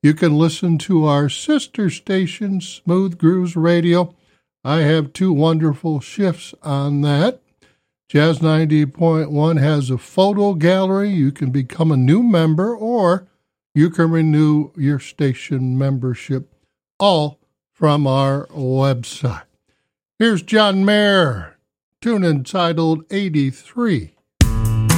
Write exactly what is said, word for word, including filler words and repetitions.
You can listen to our sister station, Smooth Grooves Radio. I have two wonderful shifts on that. Jazz ninety point one has a photo gallery. You can become a new member, or you can renew your station membership, all from our website. Here's John Mayer, tune entitled eighty-three.